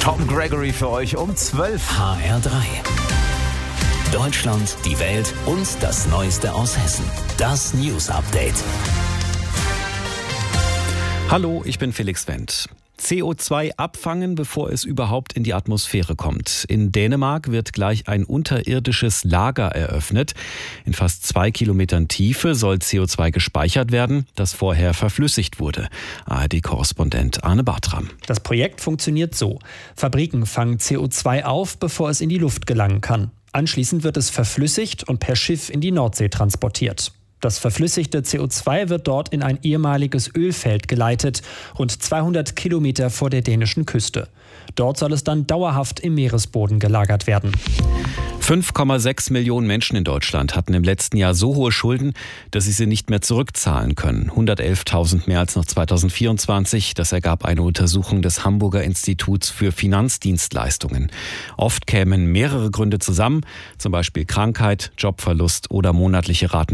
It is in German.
Tom Gregory für euch um 12. HR3. Deutschland, die Welt und das Neueste aus Hessen. Das News Update. Hallo, ich bin Felix Wendt. CO2 abfangen, bevor es überhaupt in die Atmosphäre kommt. In Dänemark wird gleich ein unterirdisches Lager eröffnet. In fast 2 Kilometern Tiefe soll CO2 gespeichert werden, das vorher verflüssigt wurde. ARD-Korrespondent Arne Bartram. Das Projekt funktioniert so. Fabriken fangen CO2 auf, bevor es in die Luft gelangen kann. Anschließend wird es verflüssigt und per Schiff in die Nordsee transportiert. Das verflüssigte CO2 wird dort in ein ehemaliges Ölfeld geleitet, rund 200 Kilometer vor der dänischen Küste. Dort soll es dann dauerhaft im Meeresboden gelagert werden. 5,6 Millionen Menschen in Deutschland hatten im letzten Jahr so hohe Schulden, dass sie nicht mehr zurückzahlen können. 111.000 mehr als noch 2024. Das ergab eine Untersuchung des Hamburger Instituts für Finanzdienstleistungen. Oft kämen mehrere Gründe zusammen, zum Beispiel Krankheit, Jobverlust oder monatliche Raten